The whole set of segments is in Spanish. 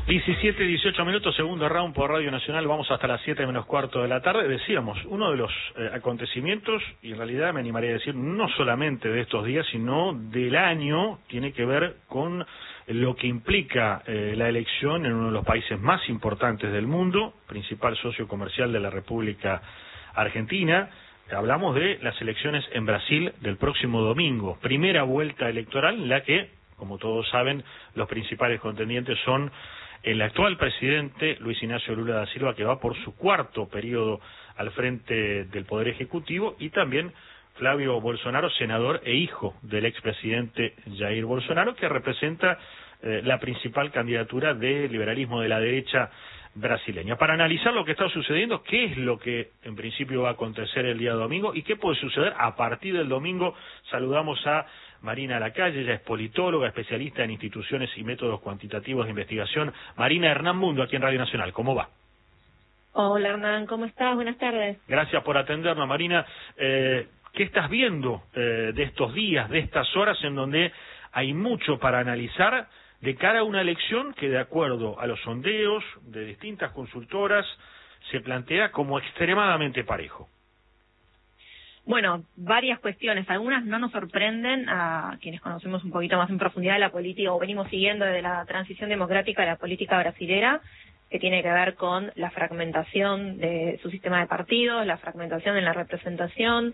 17, 18 minutos, segundo round por Radio Nacional, vamos hasta las 7 menos cuarto de la tarde. Decíamos, uno de los acontecimientos, y en realidad me animaría a decir, no solamente de estos días, sino del año, tiene que ver con lo que implica la elección en uno de los países más importantes del mundo, principal socio comercial de la República Argentina. Hablamos de las elecciones en Brasil del próximo domingo, primera vuelta electoral en la que, como todos saben, los principales contendientes son el actual presidente Luis Ignacio Lula da Silva, que va por su cuarto periodo al frente del Poder Ejecutivo, y también Flavio Bolsonaro, senador e hijo del expresidente Jair Bolsonaro, que representa la principal candidatura del liberalismo de la derecha brasileña. Para analizar lo que está sucediendo, qué es lo que en principio va a acontecer el día domingo y qué puede suceder a partir del domingo, saludamos a Marina Lacalle. Ella es politóloga, especialista en instituciones y métodos cuantitativos de investigación. Marina, Hernán Mundo, aquí en Radio Nacional. ¿Cómo va? Hola, Hernán, ¿cómo estás? Buenas tardes. Gracias por atendernos, Marina. ¿Qué estás viendo de estos días, de estas horas en donde hay mucho para analizar de cara a una elección que, de acuerdo a los sondeos de distintas consultoras, se plantea como extremadamente parejo? Bueno, varias cuestiones. Algunas no nos sorprenden a quienes conocemos un poquito más en profundidad la política o venimos siguiendo desde la transición democrática a la política brasilera, que tiene que ver con la fragmentación de su sistema de partidos, la fragmentación en la representación,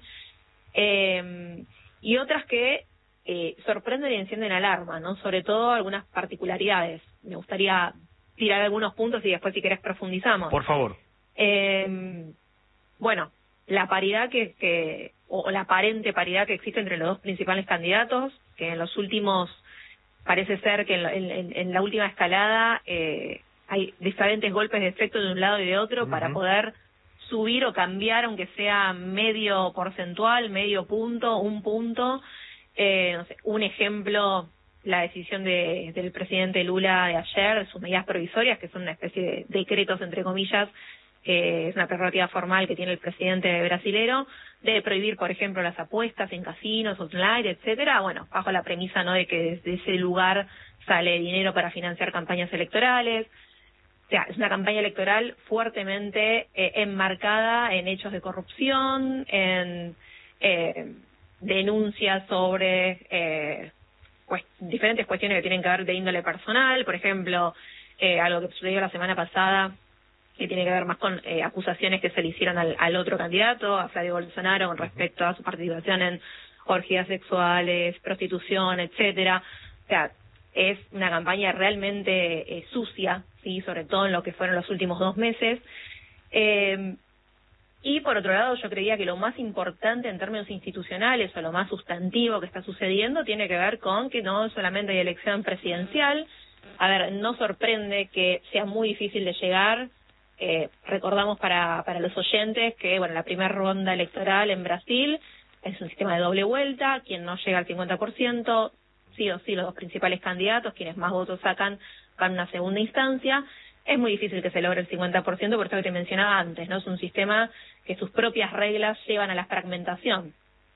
y otras que sorprenden y encienden alarma, ¿no? Sobre todo algunas particularidades. Me gustaría tirar algunos puntos y después, si querés, profundizamos. Por favor. Bueno, la paridad o la aparente paridad que existe entre los dos principales candidatos, que en los últimos, parece ser que en la última escalada hay diferentes golpes de efecto de un lado y de otro para poder subir o cambiar, aunque sea medio porcentual, medio punto, un punto. No sé, un ejemplo, la decisión del presidente Lula de ayer, de sus medidas provisorias, que son una especie de decretos, entre comillas, que es una prerrogativa formal que tiene el presidente brasilero, de prohibir, por ejemplo, las apuestas en casinos, online, etcétera, bueno, bajo la premisa, ¿no?, de que desde ese lugar sale dinero para financiar campañas electorales. O sea, es una campaña electoral fuertemente enmarcada en hechos de corrupción, en denuncias sobre diferentes cuestiones que tienen que ver de índole personal, por ejemplo, algo que sucedió la semana pasada, que tiene que ver más con acusaciones que se le hicieron al otro candidato, a Flavio Bolsonaro, con respecto a su participación en orgías sexuales, prostitución, etcétera. O sea, es una campaña realmente sucia, sí, sobre todo en lo que fueron los últimos 2 meses. Y por otro lado, yo creía que lo más importante en términos institucionales o lo más sustantivo que está sucediendo tiene que ver con que no solamente hay elección presidencial. A ver, no sorprende que sea muy difícil de llegar. Recordamos para los oyentes que, bueno, la primera ronda electoral en Brasil es un sistema de doble vuelta. Quien no llega al 50%, sí o sí los dos principales candidatos, quienes más votos sacan, van a una segunda instancia. Es muy difícil que se logre el 50%, por eso que te mencionaba antes, ¿no? Es un sistema que sus propias reglas llevan a la fragmentación.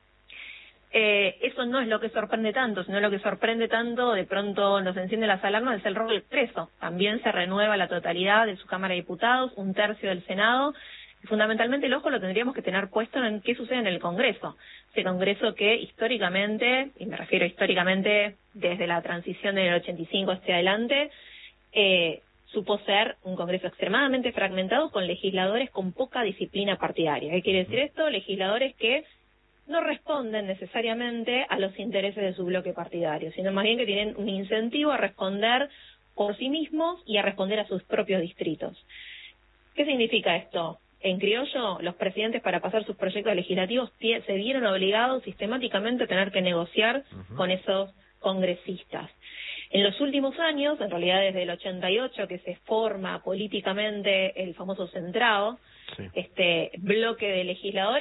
Eso no es lo que sorprende tanto, sino lo que sorprende tanto, de pronto nos enciende las alarmas, es el rol del Congreso. También se renueva la totalidad de su Cámara de Diputados, 1/3 del Senado, y fundamentalmente el ojo lo tendríamos que tener puesto en qué sucede en el Congreso. Ese Congreso que históricamente, y me refiero históricamente desde la transición del 85 hacia adelante, supo ser un Congreso extremadamente fragmentado, con legisladores con poca disciplina partidaria. ¿Qué quiere decir esto? Legisladores que no responden necesariamente a los intereses de su bloque partidario, sino más bien que tienen un incentivo a responder por sí mismos y a responder a sus propios distritos. ¿Qué significa esto? En criollo, los presidentes, para pasar sus proyectos legislativos, se vieron obligados sistemáticamente a tener que negociar con esos congresistas. En los últimos años, en realidad desde el 88, que se forma políticamente el famoso Centrado, este bloque de legisladores,